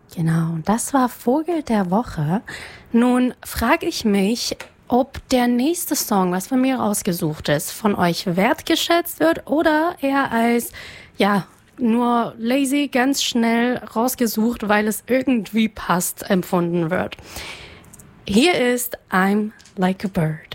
Genau, das war Vogel der Woche. Nun frage ich mich, ob der nächste Song, was von mir rausgesucht ist, von euch wertgeschätzt wird oder eher als, ja, nur lazy, ganz schnell rausgesucht, weil es irgendwie passt, empfunden wird. Hier ist I'm Like a Bird.